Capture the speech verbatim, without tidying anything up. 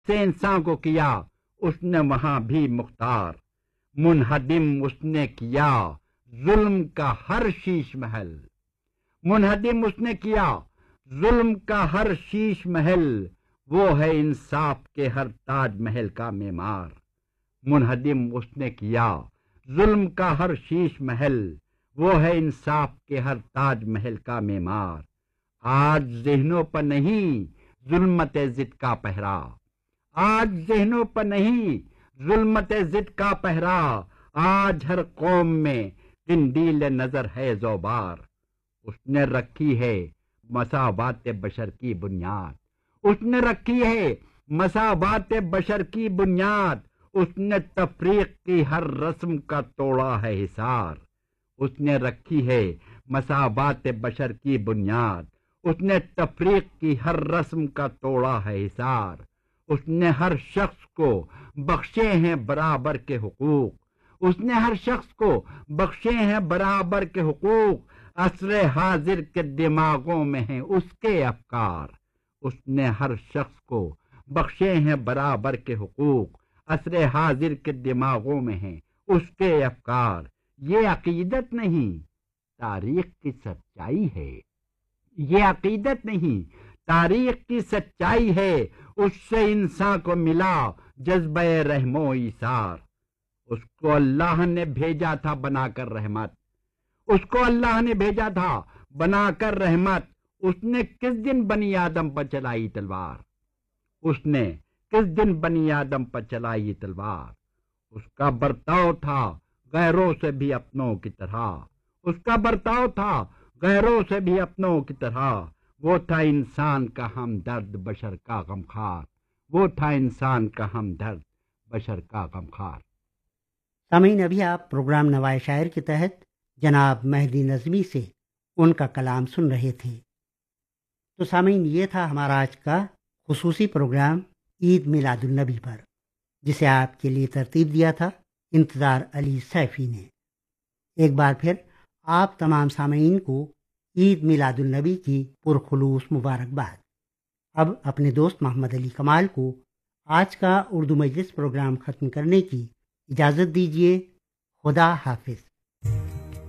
سے انسان کو کیا اس نے وہاں بھی مختار، منہدم اس نے کیا ظلم کا ہر شیش محل، منہدم اس نے کیا ظلم کا ہر شیش محل، وہ ہے انصاف کے ہر تاج محل کا معمار، منہدم اس نے کیا ظلم کا ہر شیش محل، وہ ہے انصاف کے ہر تاج محل کا معمار۔ آج ذہنوں پر نہیں ظلمت ضد کا پہرا، آج ذہنوں پر نہیں ظلمت ضد کا پہرا، آج ہر قوم میں قندیل نظر ہے زوبار، اس نے رکھی ہے مساوات بشر کی بنیاد، اس نے رکھی ہے مساوات بشر کی بنیاد، اس نے تفریق کی ہر رسم کا توڑا ہے حصار، اس نے رکھی ہے مساوات بشر کی بنیاد، اس نے تفریق کی ہر رسم کا توڑا ہے حصار، اس نے ہر شخص کو بخشے ہیں برابر کے حقوق، اس نے ہر شخص کو بخشے ہیں برابر کے حقوق، عصر حاضر کے دماغوں میں ہیں اس کے افکار، اس نے ہر شخص کو بخشے ہیں برابر کے حقوق، عصر حاضر کے دماغوں میں ہیں اس کے افکار، یہ عقیدت نہیں تاریخ کی سچائی ہے، یہ عقیدت نہیں تاریخ کی سچائی ہے، اس سے انسان کو ملا جذبہ رحم و ایثار، اس کو اللہ نے بھیجا تھا بنا کر رحمت، اس کو اللہ نے بھیجا تھا بنا کر رحمت، اس نے کس دن بنی آدم پر چلائی تلوار، اس نے کس دن بنی آدم پر چلائی تلوار، اس کا برتاؤ تھا غیروں سے بھی اپنوں کی طرح، اس کا برتاؤ تھا غیروں سے بھی اپنوں کی طرح، وہ تھا انسان کا ہمدرد بشر کا غمخوار، وہ تھا انسان کا ہمدرد بشر کا غمخوار۔ سامعین، ابھی آپ پروگرام نوائے شاعر کے تحت جناب مہدی نظمی سے ان کا کلام سن رہے تھے۔ تو سامعین، یہ تھا ہمارا آج کا خصوصی پروگرام عید میلاد النبی پر، جسے آپ کے لیے ترتیب دیا تھا انتظار علی سیفی نے۔ ایک بار پھر آپ تمام سامعین کو عید میلاد النبی کی پرخلوص مبارکباد۔ اب اپنے دوست محمد علی کمال کو آج کا اردو مجلس پروگرام ختم کرنے کی اجازت دیجیے۔ خدا حافظ۔